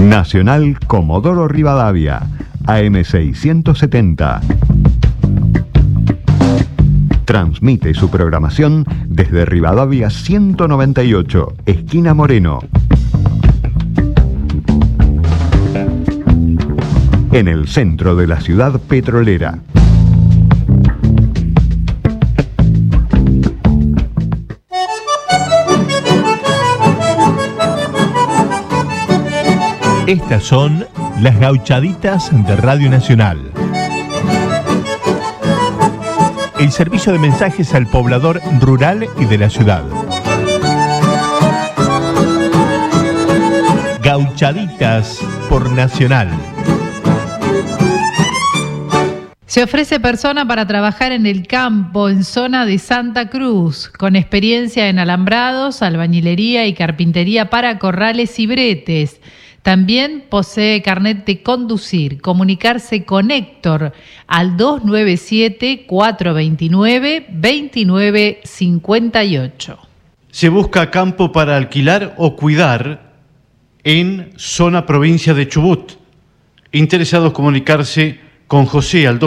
Nacional Comodoro Rivadavia, AM670. Transmite su programación desde Rivadavia 198, esquina Moreno. En el centro de la ciudad petrolera. Estas son las gauchaditas de Radio Nacional. El servicio de mensajes al poblador rural y de la ciudad. Gauchaditas por Nacional. Se ofrece persona para trabajar en el campo, en zona de Santa Cruz, con experiencia en alambrados, albañilería y carpintería para corrales y bretes. También posee carnet de conducir. Comunicarse con Héctor al 297-429-2958. Se busca campo para alquilar o cuidar en zona provincia de Chubut. Interesados comunicarse con José al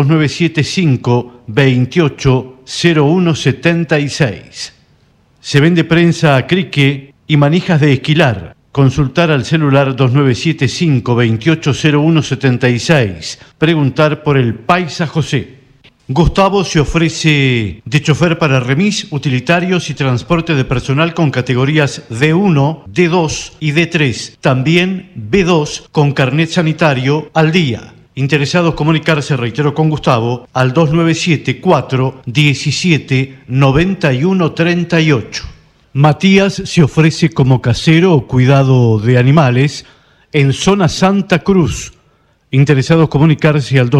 2975-280176. Se vende prensa a crique y manijas de esquilar. Consultar al celular 2975-280176. Preguntar por el Paisa José. Gustavo se ofrece de chofer para remis, utilitarios y transporte de personal con categorías D1, D2 y D3. También B2 con carnet sanitario al día. Interesados comunicarse, reitero, con Gustavo al 2974-17-9138. Matías se ofrece como casero o cuidado de animales en zona Santa Cruz. Interesados comunicarse al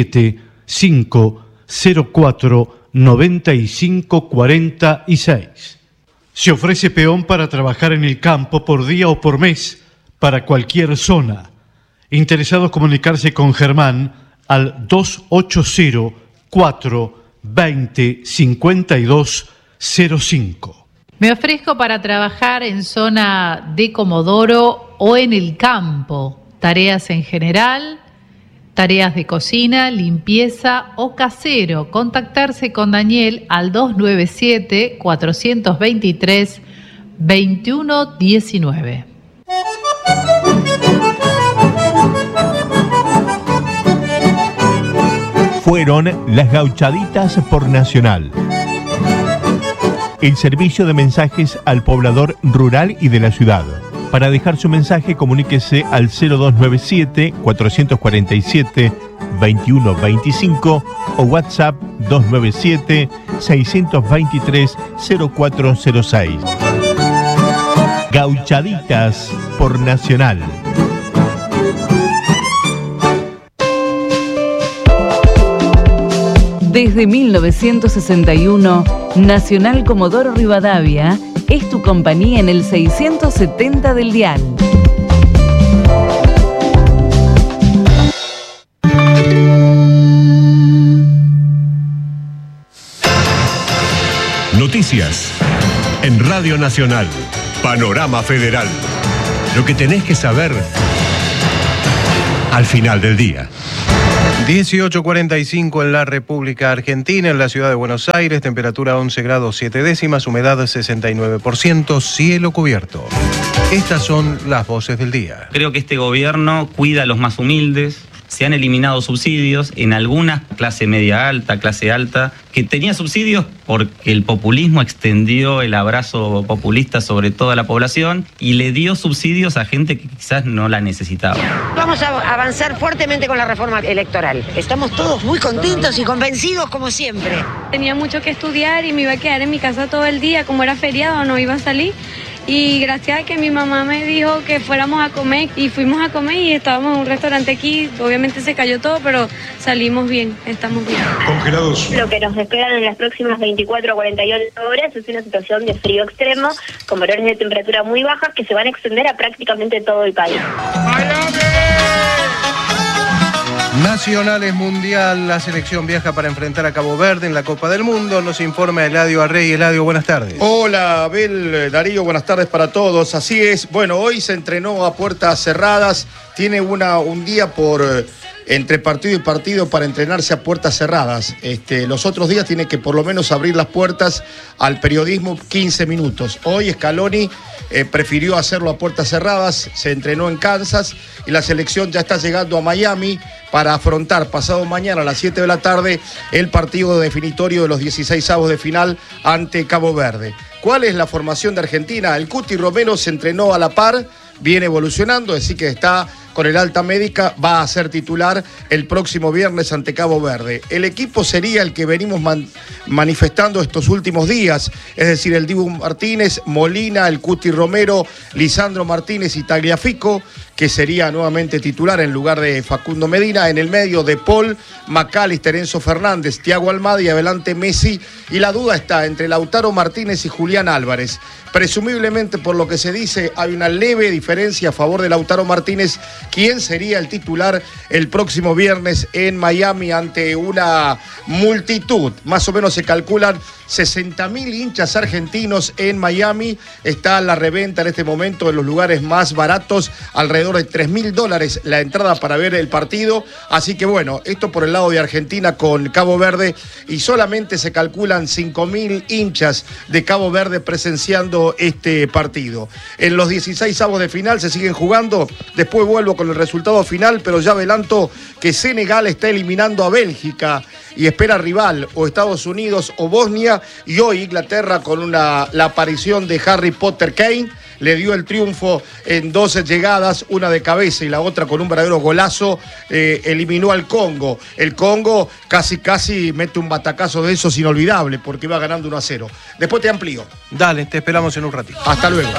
297-504-9546. Se ofrece peón para trabajar en el campo por día o por mes para cualquier zona. Interesados comunicarse con Germán al 280-420-5205. Me ofrezco para trabajar en zona de Comodoro o en el campo. Tareas en general, tareas de cocina, limpieza o casero. Contactarse con Daniel al 297-423-2119. Fueron las gauchaditas por Nacional. El servicio de mensajes al poblador rural y de la ciudad. Para dejar su mensaje, comuníquese al 0297-447-2125 o WhatsApp 297-623-0406. Gauchaditas por Nacional. Desde 1961, Nacional Comodoro Rivadavia es tu compañía en el 670 del dial. Noticias en Radio Nacional. Panorama Federal. Lo que tenés que saber al final del día. 18:45 en la República Argentina, en la ciudad de Buenos Aires, temperatura 11 grados 7 décimas, humedad 69%, cielo cubierto. Estas son las voces del día. Creo que este gobierno cuida a los más humildes. Se han eliminado subsidios en algunas, clase media alta, clase alta, que tenía subsidios porque el populismo extendió el abrazo populista sobre toda la población y le dio subsidios a gente que quizás no la necesitaba. Vamos a avanzar fuertemente con la reforma electoral. Estamos todos muy contentos y convencidos como siempre. Tenía mucho que estudiar y me iba a quedar en mi casa todo el día, como era feriado no iba a salir. Y gracias a que mi mamá me dijo que fuéramos a comer y fuimos a comer y estábamos en un restaurante aquí, obviamente se cayó todo, pero salimos bien, estamos bien. Congelados. Lo que nos esperan en las próximas 24 a 48 horas es una situación de frío extremo, con valores de temperatura muy bajas que se van a extender a prácticamente todo el país. Nacionales Mundial, la selección viaja para enfrentar a Cabo Verde en la Copa del Mundo. Nos informa Eladio Arrey. Eladio, buenas tardes. Hola, Abel, Darío, buenas tardes para todos. Así es, bueno, hoy se entrenó a puertas cerradas. Tiene un día entre partido y partido para entrenarse a puertas cerradas. Los otros días tiene que por lo menos abrir las puertas al periodismo 15 minutos. Hoy Scaloni prefirió hacerlo a puertas cerradas, se entrenó en Kansas y la selección ya está llegando a Miami para afrontar pasado mañana a las 7 de la tarde el partido definitorio de los 16avos de final ante Cabo Verde. ¿Cuál es la formación de Argentina? El Cuti Romero se entrenó a la par, viene evolucionando, así que está con el alta médica, va a ser titular el próximo viernes ante Cabo Verde. El equipo sería el que venimos manifestando estos últimos días, es decir, el Dibu Martínez, Molina, el Cuti Romero, Lisandro Martínez y Tagliafico, que sería nuevamente titular en lugar de Facundo Medina. En el medio de Paul, McAllister, Enzo Fernández, Thiago Almada y adelante Messi. Y la duda está entre Lautaro Martínez y Julián Álvarez. Presumiblemente, por lo que se dice, hay una leve diferencia a favor de Lautaro Martínez. ¿Quién sería el titular el próximo viernes en Miami ante una multitud? Más o menos se calculan 60.000 hinchas argentinos en Miami. Está la reventa en este momento en los lugares más baratos, alrededor de $3.000 la entrada para ver el partido. Así que bueno, esto por el lado de Argentina con Cabo Verde, y solamente se calculan 5.000 hinchas de Cabo Verde presenciando este partido. En los 16avos de final se siguen jugando. Después vuelvo con el resultado final, pero ya adelanto que Senegal está eliminando a Bélgica y espera rival o Estados Unidos o Bosnia, y hoy Inglaterra con la aparición de Harry Potter Kane le dio el triunfo en 12 llegadas, una de cabeza y la otra con un verdadero golazo, eliminó al Congo. El Congo casi mete un batacazo de esos inolvidable porque va ganando 1-0. Después te amplío. Dale, te esperamos en un ratito. Hasta luego.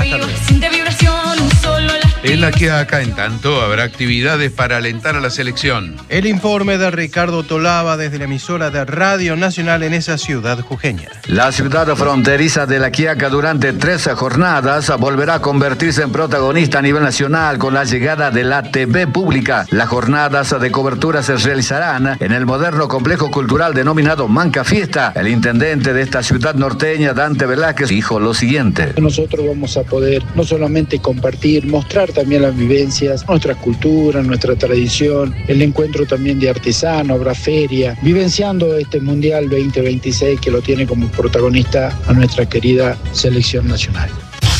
En la que acá, en tanto, habrá actividades para alentar a la selección. El informe de Ricardo Tolava desde la emisora de Radio Nacional en esa ciudad jujeña. La ciudad fronteriza de La Quiaca durante 13 jornadas volverá a convertirse en protagonista a nivel nacional con la llegada de la TV pública. Las jornadas de cobertura se realizarán en el moderno complejo cultural denominado Manca Fiesta. El intendente de esta ciudad norteña, Dante Velázquez, dijo lo siguiente. Nosotros vamos a poder no solamente compartir, mostrar también las vivencias, nuestra cultura, nuestra tradición, el encuentro también de artesanos, habrá feria, vivenciando este Mundial 2026 que lo tiene como protagonista a nuestra querida selección nacional.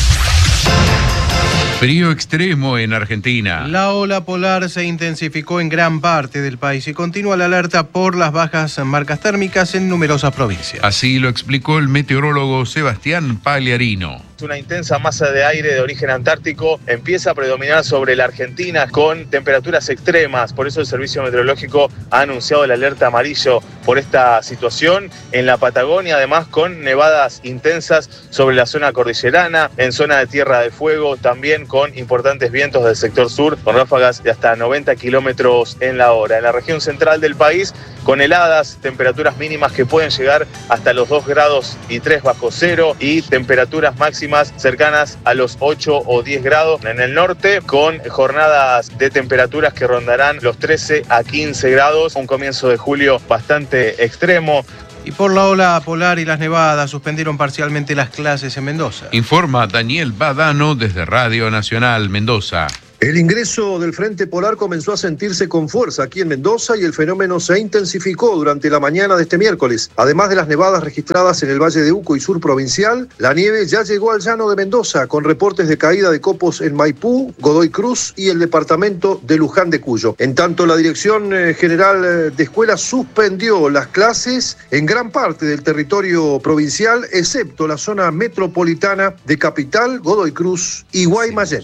Frío extremo en Argentina. La ola polar se intensificó en gran parte del país y continúa la alerta por las bajas marcas térmicas en numerosas provincias. Así lo explicó el meteorólogo Sebastián Pagliarino. Una intensa masa de aire de origen antártico empieza a predominar sobre la Argentina con temperaturas extremas. Por eso el Servicio Meteorológico ha anunciado el alerta amarillo por esta situación. En la Patagonia, además, con nevadas intensas sobre la zona cordillerana, en zona de Tierra del Fuego, también con importantes vientos del sector sur, con ráfagas de hasta 90 kilómetros en la hora. En la región central del país, con heladas, temperaturas mínimas que pueden llegar hasta los 2 grados y 3 bajo cero y temperaturas máximas cercanas a los 8 o 10 grados en el norte, con jornadas de temperaturas que rondarán los 13 a 15 grados, un comienzo de julio bastante extremo. Y por la ola polar y las nevadas suspendieron parcialmente las clases en Mendoza. Informa Daniel Badano desde Radio Nacional Mendoza. El ingreso del Frente Polar comenzó a sentirse con fuerza aquí en Mendoza y el fenómeno se intensificó durante la mañana de este miércoles. Además de las nevadas registradas en el Valle de Uco y sur provincial, la nieve ya llegó al llano de Mendoza con reportes de caída de copos en Maipú, Godoy Cruz y el departamento de Luján de Cuyo. En tanto, la Dirección General de Escuelas suspendió las clases en gran parte del territorio provincial, excepto la zona metropolitana de Capital, Godoy Cruz y Guaymallén.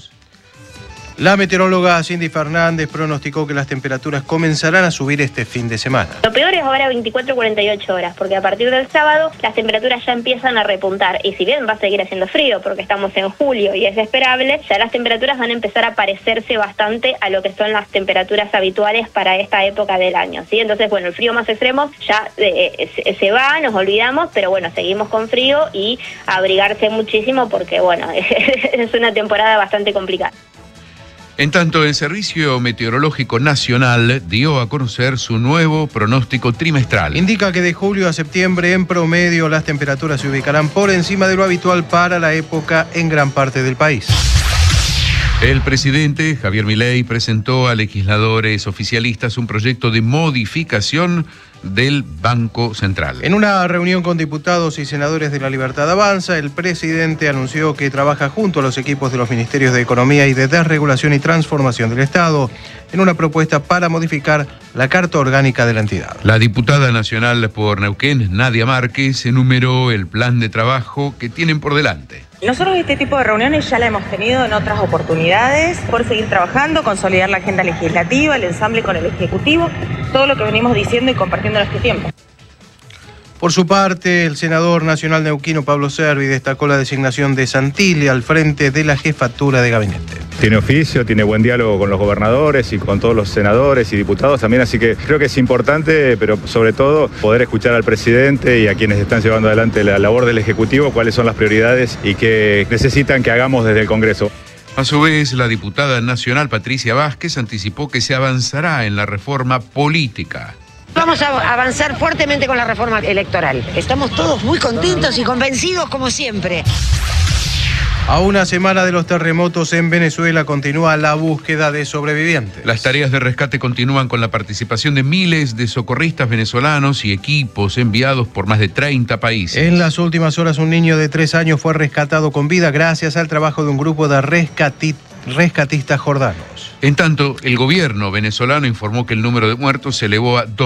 La meteoróloga Cindy Fernández pronosticó que las temperaturas comenzarán a subir este fin de semana. Lo peor es ahora 24-48 horas, porque a partir del sábado las temperaturas ya empiezan a repuntar. Y si bien va a seguir haciendo frío, porque estamos en julio y es esperable, ya las temperaturas van a empezar a parecerse bastante a lo que son las temperaturas habituales para esta época del año, ¿sí? Entonces, bueno, el frío más extremo ya se va, nos olvidamos, pero bueno, seguimos con frío y abrigarse muchísimo porque, bueno, es una temporada bastante complicada. En tanto, el Servicio Meteorológico Nacional dio a conocer su nuevo pronóstico trimestral. Indica que de julio a septiembre, en promedio, las temperaturas se ubicarán por encima de lo habitual para la época en gran parte del país. El presidente Javier Milei presentó a legisladores oficialistas un proyecto de modificación del Banco Central. En una reunión con diputados y senadores de La Libertad Avanza, el presidente anunció que trabaja junto a los equipos de los Ministerios de Economía y de Desregulación y Transformación del Estado en una propuesta para modificar la Carta Orgánica de la entidad. La diputada nacional por Neuquén, Nadia Márquez, enumeró el plan de trabajo que tienen por delante. Nosotros este tipo de reuniones ya la hemos tenido en otras oportunidades por seguir trabajando, consolidar la agenda legislativa, el ensamble con el Ejecutivo, todo lo que venimos diciendo y compartiendo en este tiempo. Por su parte, el senador nacional neuquino Pablo Servi destacó la designación de Santilli al frente de la jefatura de gabinete. Tiene oficio, tiene buen diálogo con los gobernadores y con todos los senadores y diputados también, así que creo que es importante, pero sobre todo poder escuchar al presidente y a quienes están llevando adelante la labor del Ejecutivo, cuáles son las prioridades y qué necesitan que hagamos desde el Congreso. A su vez, la diputada nacional Patricia Vázquez anticipó que se avanzará en la reforma política. Vamos a avanzar fuertemente con la reforma electoral. Estamos todos muy contentos y convencidos como siempre. A una semana de los terremotos en Venezuela continúa la búsqueda de sobrevivientes. Las tareas de rescate continúan con la participación de miles de socorristas venezolanos y equipos enviados por más de 30 países. En las últimas horas, un niño de 3 años fue rescatado con vida gracias al trabajo de un grupo de rescatistas jordanos. En tanto, el gobierno venezolano informó que el número de muertos se elevó a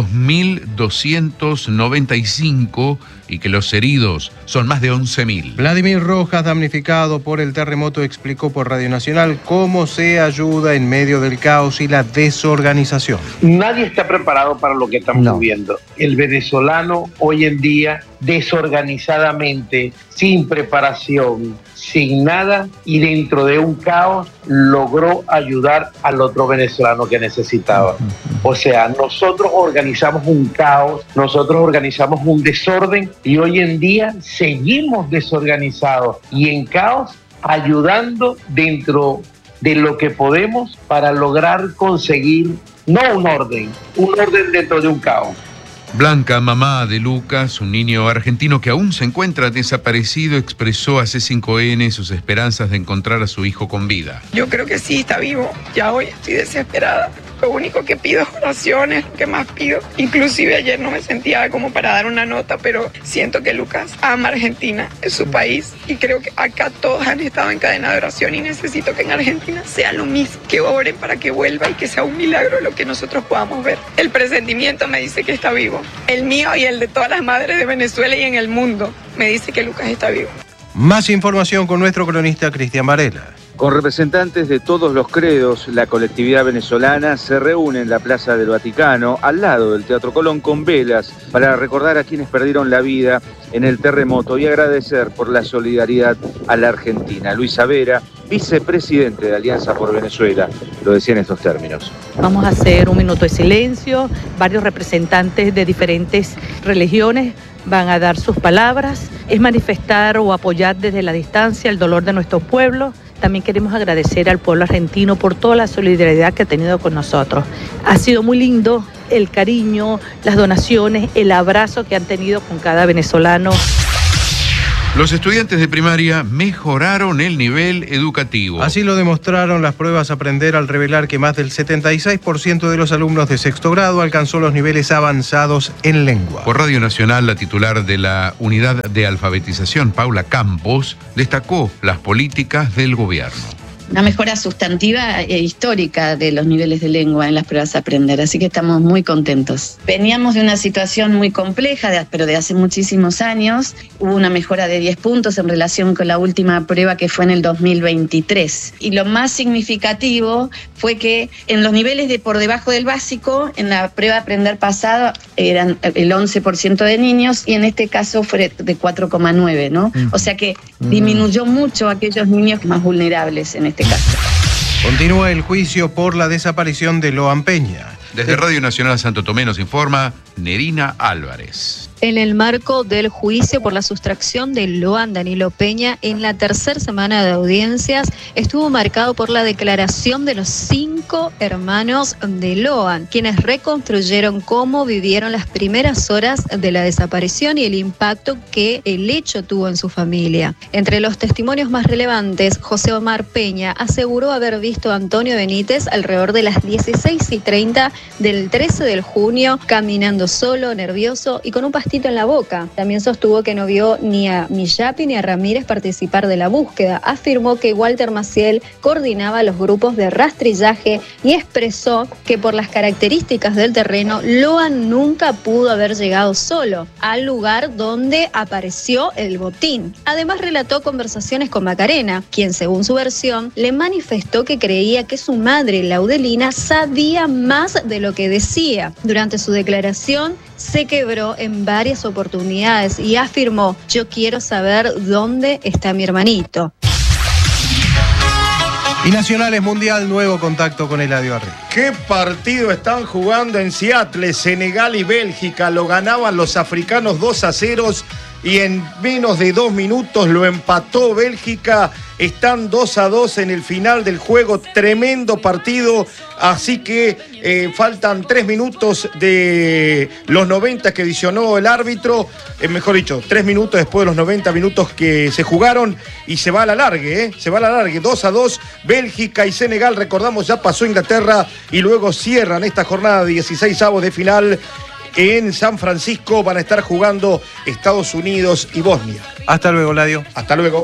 2.295 y que los heridos son más de 11.000. Vladimir Rojas, damnificado por el terremoto, explicó por Radio Nacional cómo se ayuda en medio del caos y la desorganización. Nadie está preparado para lo que estamos viviendo. El venezolano hoy en día, desorganizadamente, sin preparación, sin nada y dentro de un caos, logró ayudar al otro venezolano que necesitaba. O sea, nosotros organizamos un caos, nosotros organizamos un desorden y hoy en día seguimos desorganizados y en caos, ayudando dentro de lo que podemos para lograr conseguir, no un orden dentro de un caos. Blanca, mamá de Lucas, un niño argentino que aún se encuentra desaparecido, expresó a C5N sus esperanzas de encontrar a su hijo con vida. Yo creo que sí, está vivo. Ya hoy estoy desesperada. Lo único que pido es oraciones, lo que más pido. Inclusive ayer no me sentía como para dar una nota, pero siento que Lucas ama Argentina, es su país, y creo que acá todos han estado en cadena de oración y necesito que en Argentina sea lo mismo, que oren para que vuelva y que sea un milagro lo que nosotros podamos ver. El presentimiento me dice que está vivo. El mío y el de todas las madres de Venezuela y en el mundo me dice que Lucas está vivo. Más información con nuestro cronista Cristian Varela. Con representantes de todos los credos, la colectividad venezolana se reúne en la Plaza del Vaticano, al lado del Teatro Colón, con velas para recordar a quienes perdieron la vida en el terremoto y agradecer por la solidaridad a la Argentina. Luisa Vera, vicepresidente de Alianza por Venezuela, lo decía en estos términos. Vamos a hacer un minuto de silencio, varios representantes de diferentes religiones van a dar sus palabras, es manifestar o apoyar desde la distancia el dolor de nuestro pueblo. También queremos agradecer al pueblo argentino por toda la solidaridad que ha tenido con nosotros. Ha sido muy lindo el cariño, las donaciones, el abrazo que han tenido con cada venezolano. Los estudiantes de primaria mejoraron el nivel educativo. Así lo demostraron las pruebas Aprender al revelar que más del 76% de los alumnos de sexto grado alcanzó los niveles avanzados en lengua. Por Radio Nacional, la titular de la Unidad de Alfabetización, Paula Campos, destacó las políticas del gobierno. Una mejora sustantiva e histórica de los niveles de lengua en las pruebas Aprender, así que estamos muy contentos. Veníamos de una situación muy compleja, pero de hace muchísimos años. Hubo una mejora de 10 puntos en relación con la última prueba que fue en el 2023. Y lo más significativo fue que en los niveles de por debajo del básico, en la prueba Aprender pasada, eran el 11% de niños y en este caso fue de 4,9, ¿no? O sea que disminuyó mucho aquellos niños más vulnerables en este caso. Continúa el juicio por la desaparición de Loan Peña. Desde Radio Nacional Santo Tomé nos informa Nerina Álvarez. En el marco del juicio por la sustracción de Loan Danilo Peña, en la tercera semana de audiencias estuvo marcado por la declaración de los 5 hermanos de Loan, quienes reconstruyeron cómo vivieron las primeras horas de la desaparición y el impacto que el hecho tuvo en su familia. Entre los testimonios más relevantes, José Omar Peña aseguró haber visto a Antonio Benítez alrededor de las 16:30 del 13 de junio, caminando solo, nervioso y con un pastito en la boca. También sostuvo que no vio ni a Millapi ni a Ramírez participar de la búsqueda. Afirmó que Walter Maciel coordinaba los grupos de rastrillaje y expresó que por las características del terreno, Loan nunca pudo haber llegado solo al lugar donde apareció el botín. Además, relató conversaciones con Macarena, quien, según su versión, le manifestó que creía que su madre, Laudelina, sabía más de lo que decía. Durante su declaración, se quebró en varias oportunidades y afirmó: yo quiero saber dónde está mi hermanito. Y Nacionales Mundial, nuevo contacto con Eladio Arregui. ¿Qué partido están jugando en Seattle? Senegal y Bélgica. Lo ganaban los africanos 2-0 y en menos de 2 minutos lo empató Bélgica. Están 2-2 en el final del juego. Tremendo partido. Así que faltan 3 minutos de los 90 que adicionó el árbitro. Mejor dicho, 3 minutos después de los 90 minutos que se jugaron. Y se va a la largue, Se va a la largue. 2-2. Bélgica y Senegal, recordamos, ya pasó Inglaterra. Y luego cierran esta jornada de 16avos de final. En San Francisco van a estar jugando Estados Unidos y Bosnia. Hasta luego, Ladio. Hasta luego.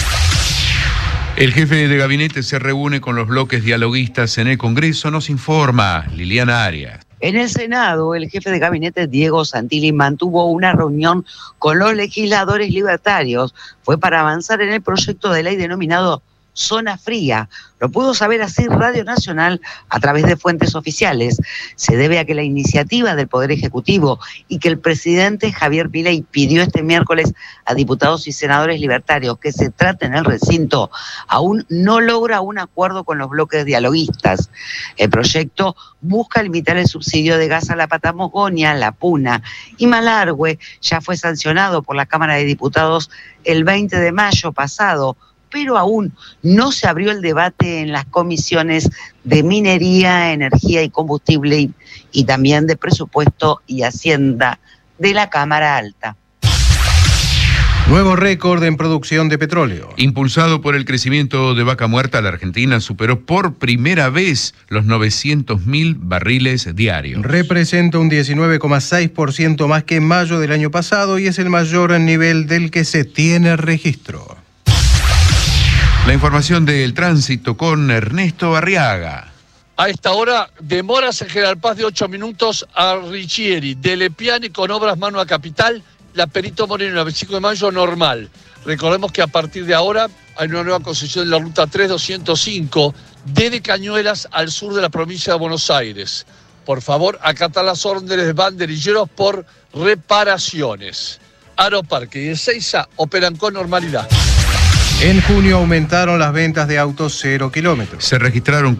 El jefe de gabinete se reúne con los bloques dialoguistas en el Congreso, nos informa Liliana Arias. En el Senado, el jefe de gabinete, Diego Santilli, mantuvo una reunión con los legisladores libertarios. Fue para avanzar en el proyecto de ley denominado Zona Fría. Lo pudo saber así Radio Nacional a través de fuentes oficiales. Se debe a que la iniciativa del Poder Ejecutivo y que el presidente Javier Milei pidió este miércoles a diputados y senadores libertarios que se trate en el recinto, aún no logra un acuerdo con los bloques dialoguistas. El proyecto busca limitar el subsidio de gas a la Patagonia, la Puna y Malargüe. Ya fue sancionado por la Cámara de Diputados el 20 de mayo pasado, pero aún no se abrió el debate en las comisiones de Minería, Energía y Combustible y también de Presupuesto y Hacienda de la Cámara Alta. Nuevo récord en producción de petróleo. Impulsado por el crecimiento de Vaca Muerta, la Argentina superó por primera vez los 900.000 barriles diarios. Representa un 19,6% más que en mayo del año pasado y es el mayor nivel del que se tiene registro. La información del tránsito con Ernesto Arriaga. A esta hora, demoras en General Paz de 8 minutos a Richieri, de Lepiani con obras mano a Capital, la Perito Moreno, la 25 de mayo normal. Recordemos que a partir de ahora hay una nueva concesión en la ruta 3205 desde Cañuelas al sur de la provincia de Buenos Aires. Por favor, acatar las órdenes de banderilleros por reparaciones. Aeroparque y Ezeiza operan con normalidad. En junio aumentaron las ventas de autos 0 kilómetros. Se registraron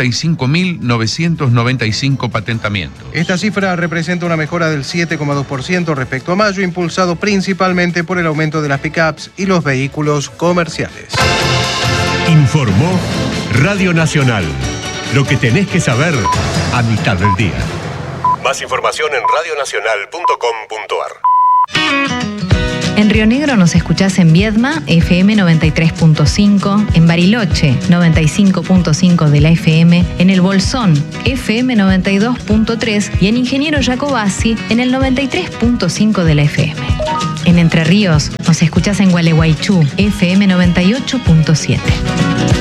45.995 patentamientos. Esta cifra representa una mejora del 7,2% respecto a mayo, impulsado principalmente por el aumento de las pick-ups y los vehículos comerciales. Informó Radio Nacional. Lo que tenés que saber a mitad del día. Más información en radionacional.com.ar. En Río Negro nos escuchás en Viedma, FM 93.5, en Bariloche, 95.5 de la FM, en El Bolsón, FM 92.3 y en Ingeniero Jacobasi, en el 93.5 de la FM. En Entre Ríos nos escuchás en Gualeguaychú, FM 98.7.